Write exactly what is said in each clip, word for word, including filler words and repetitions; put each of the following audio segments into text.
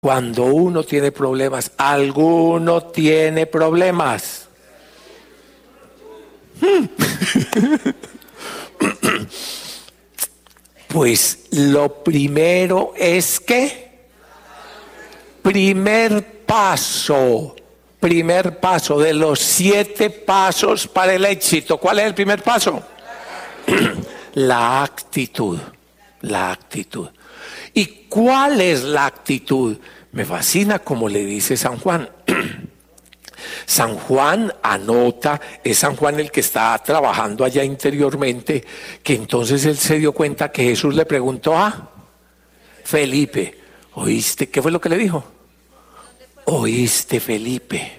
Cuando uno tiene problemas, alguno tiene problemas. Hmm. Pues lo primero es que, primer paso, primer paso de los siete pasos para el éxito. ¿Cuál es el primer paso? La actitud, la actitud. ¿Y cuál es la actitud? Me fascina como le dice San Juan. San Juan anota, es San Juan el que está trabajando allá interiormente, que entonces él se dio cuenta que Jesús le preguntó a Felipe, ¿oíste? ¿Qué fue lo que le dijo? ¿Oíste, Felipe?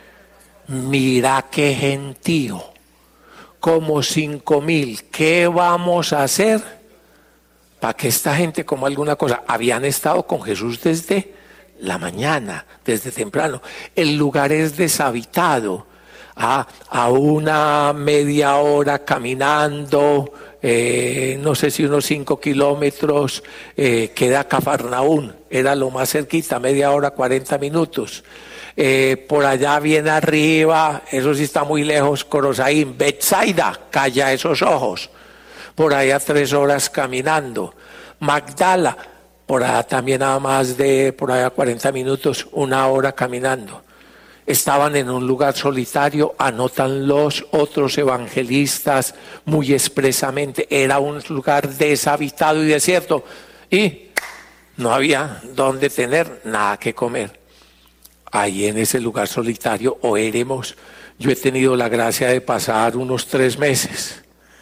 Mira qué gentío, como cinco mil, ¿qué vamos a hacer para que esta gente coma alguna cosa? Habían estado con Jesús desde la mañana, desde temprano. El lugar es deshabitado, a, a una media hora caminando, eh, no sé si unos cinco kilómetros, eh, queda Cafarnaún, era lo más cerquita, media hora, cuarenta minutos. Eh, por allá bien arriba, eso sí está muy lejos, Corosaín, Betsaida, calla esos ojos, por allá tres horas caminando. Magdala, por allá también nada más de, por allá cuarenta minutos, una hora caminando. Estaban en un lugar solitario, anotan los otros evangelistas muy expresamente, era un lugar deshabitado y desierto, y no había donde tener nada que comer. Ahí en ese lugar solitario, oremos, yo he tenido la gracia de pasar unos tres meses,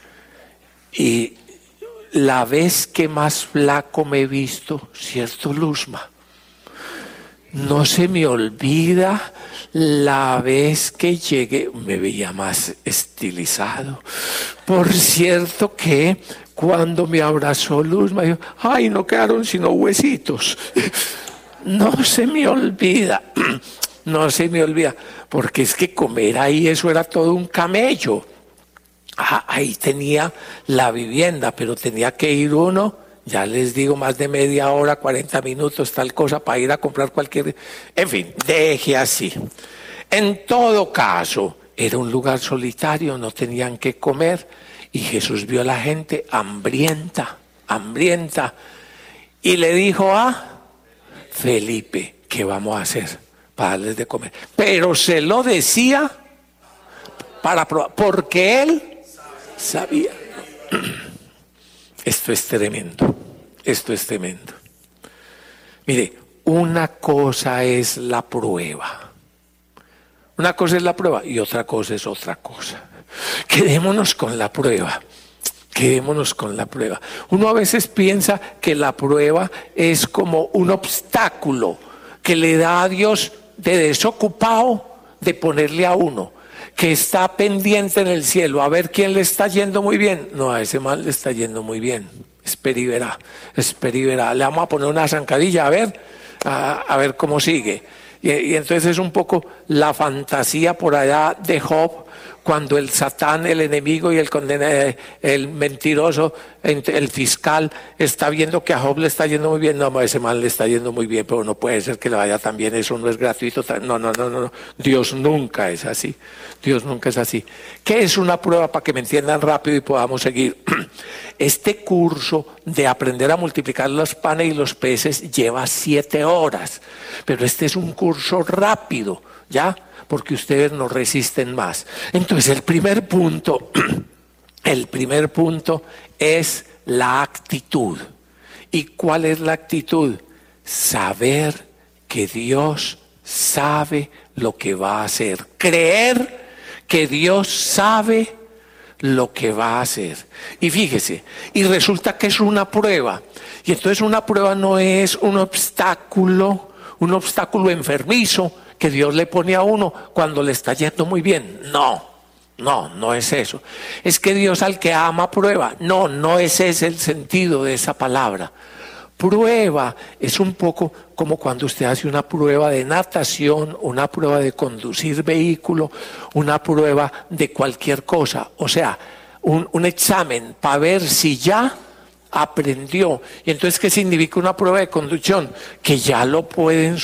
y la vez que más flaco me he visto, ¿cierto, Luzma? No se me olvida la vez que llegué, me veía más estilizado. Por cierto que cuando me abrazó Luzma, dijo, ay, no quedaron sino huesitos. No se me olvida, no se me olvida, porque es que comer ahí eso era todo un camello. Ah, ahí tenía la vivienda, pero tenía que ir uno, ya les digo, más de media hora, cuarenta minutos, tal cosa, para ir a comprar cualquier... En fin, deje así. En todo caso, era un lugar solitario, no tenían que comer, y Jesús vio a la gente hambrienta, hambrienta, y le dijo a Felipe, ¿qué vamos a hacer para darles de comer? Pero se lo decía para probar, porque él sabía. Esto es tremendo, esto es tremendo. Mire, una cosa es la prueba, una cosa es la prueba y otra cosa es otra cosa. Quedémonos con la prueba, quedémonos con la prueba. Uno a veces piensa que la prueba es como un obstáculo que le da a Dios de desocupado de ponerle a uno, que está pendiente en el cielo, a ver quién le está yendo muy bien. No, a ese mal le está yendo muy bien. Espera y verá, espera y verá. Le vamos a poner una zancadilla, a ver, a, a ver cómo sigue. Y, y entonces es un poco la fantasía por allá de Job, cuando el Satán, el enemigo y el condenado, el mentiroso, el fiscal, está viendo que a Job le está yendo muy bien. No, a ese mal le está yendo muy bien, pero no puede ser que le vaya tan bien, eso no es gratuito. No, no, no, no, Dios nunca es así, Dios nunca es así. ¿Qué es una prueba para que me entiendan rápido y podamos seguir? Este curso de aprender a multiplicar los panes y los peces lleva siete horas, pero este es un curso rápido, ¿ya? Porque ustedes no resisten más. Entonces el primer punto, el primer punto es la actitud. ¿Y cuál es la actitud? Saber que Dios sabe lo que va a hacer. Creer que Dios sabe lo que va a hacer. Y fíjese, y resulta que es una prueba. Y entonces una prueba no es un obstáculo, un obstáculo enfermizo que Dios le pone a uno cuando le está yendo muy bien. No, no, no es eso. Es que Dios al que ama prueba. No, no ese es el sentido de esa palabra. Prueba es un poco como cuando usted hace una prueba de natación, una prueba de conducir vehículo, una prueba de cualquier cosa. O sea, un, un examen para ver si ya aprendió. ¿Y entonces qué significa una prueba de conducción? Que ya lo pueden